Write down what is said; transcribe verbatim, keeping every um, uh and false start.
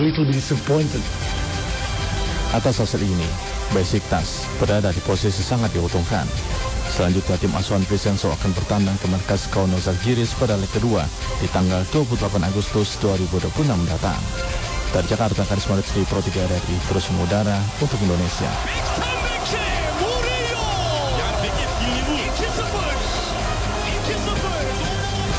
a little bit disappointed. Atas hasil ini, Besiktas berada di posisi sangat diuntungkan. Selanjutnya tim asuhan Vincenzo akan bertandang ke markas Kauno Žalgiris pada leg kedua di tanggal dua puluh delapan Agustus dua ribu dua puluh enam mendatang. Dari Jakarta, Karisma Rizky, Pro tiga R R I, terus mengudara untuk Indonesia.